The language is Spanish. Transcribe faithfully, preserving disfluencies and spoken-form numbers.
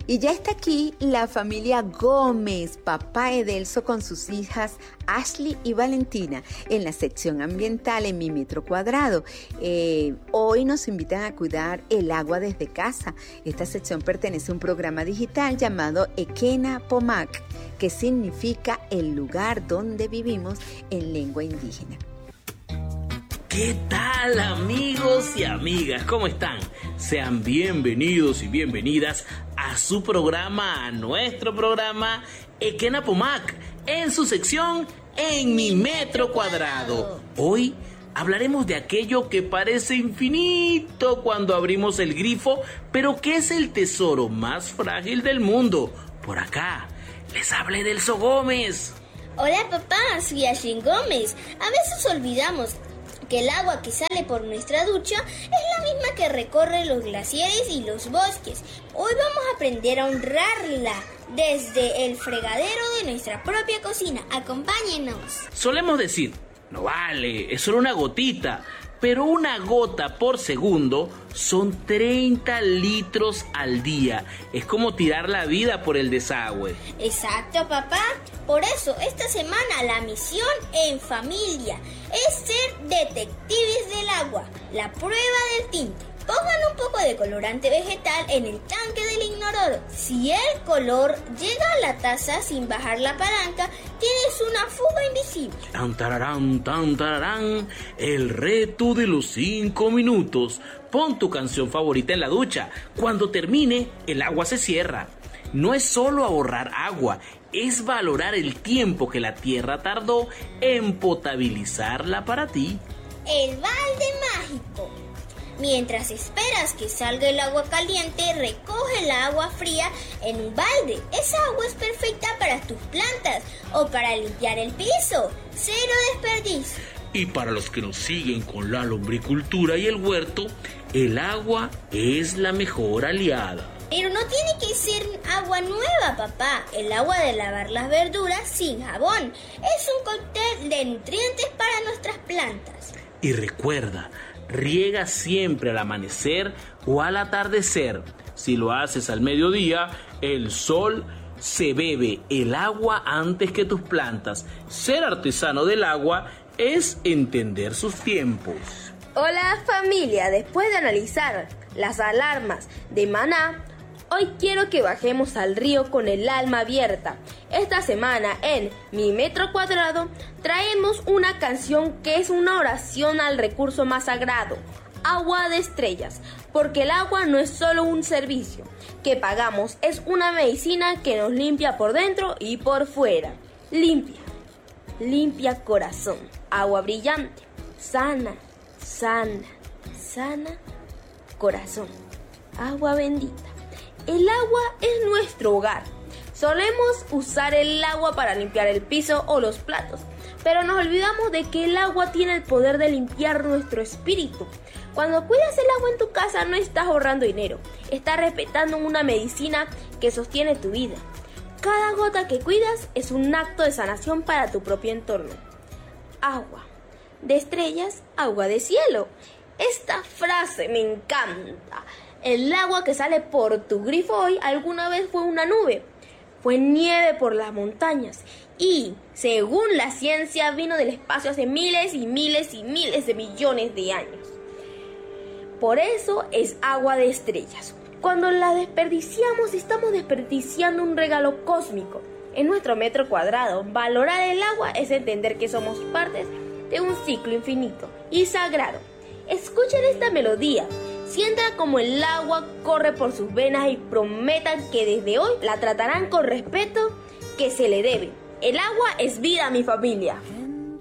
Y ya está aquí la familia Gómez, papá Edelso con sus hijas Ashley y Valentina en la sección ambiental en Mi Metro Cuadrado. Eh, hoy nos invitan a cuidar el agua desde casa. Esta sección pertenece a un programa digital llamado Ekena Pomac, que significa el lugar donde vivimos en lengua indígena. ¿Qué tal, amigos y amigas? ¿Cómo están? Sean bienvenidos y bienvenidas a su programa, a nuestro programa Ekena Pomac, en su sección En Mi Metro Cuadrado. Hoy hablaremos de aquello que parece infinito cuando abrimos el grifo, pero que es el tesoro más frágil del mundo. Por acá, les hablé de Edelso Gómez. Hola papá, soy Ashley Gómez. A veces olvidamos que el agua que sale por nuestra ducha es la misma que recorre los glaciares y los bosques. Hoy vamos a aprender a honrarla desde el fregadero de nuestra propia cocina. Acompáñenos. Solemos decir, no vale, es solo una gotita, pero una gota por segundo son treinta litros al día. Es como tirar la vida por el desagüe. Exacto, papá. Por eso, esta semana la misión en familia es ser detectives del agua. La prueba del tinte. Pongan un poco de colorante vegetal en el tanque del inodoro. Si el color llega a la taza sin bajar la palanca, tienes una fuga invisible. Tan tararán, tan tararán, el reto de los cinco minutos. Pon tu canción favorita en la ducha. Cuando termine, el agua se cierra. No es solo ahorrar agua, es valorar el tiempo que la tierra tardó en potabilizarla para ti. El balde mágico. Mientras esperas que salga el agua caliente, recoge el agua fría en un balde. Esa agua es perfecta para tus plantas o para limpiar el piso. Cero desperdicio. Y para los que nos siguen con la lombricultura y el huerto, el agua es la mejor aliada. Pero no tiene que ser agua nueva, papá. El agua de lavar las verduras sin jabón es un cóctel de nutrientes para nuestras plantas. Y recuerda, riega siempre al amanecer o al atardecer. Si lo haces al mediodía, el sol se bebe el agua antes que tus plantas. Ser artesano del agua es entender sus tiempos. Hola familia, después de analizar las alarmas de Maná, hoy quiero que bajemos al río con el alma abierta. Esta semana en Mi Metro Cuadrado traemos una canción que es una oración al recurso más sagrado, agua de estrellas, porque el agua no es solo un servicio que pagamos, es una medicina que nos limpia por dentro y por fuera. Limpia, limpia corazón, agua brillante, sana, sana, sana corazón, agua bendita. El agua es nuestro hogar. Solemos usar el agua para limpiar el piso o los platos, pero nos olvidamos de que el agua tiene el poder de limpiar nuestro espíritu. Cuando cuidas el agua en tu casa no estás ahorrando dinero, estás respetando una medicina que sostiene tu vida. Cada gota que cuidas es un acto de sanación para tu propio entorno. Agua de estrellas, agua de cielo. Esta frase me encanta. El agua que sale por tu grifo hoy alguna vez fue una nube, fue nieve por las montañas y, según la ciencia, vino del espacio hace miles y miles y miles de millones de años. Por eso es agua de estrellas. Cuando la desperdiciamos, estamos desperdiciando un regalo cósmico. En nuestro metro cuadrado, valorar el agua es entender que somos partes de un ciclo infinito y sagrado. Escuchen esta melodía. Sientan como el agua corre por sus venas y prometan que desde hoy la tratarán con respeto que se le debe. El agua es vida, mi familia.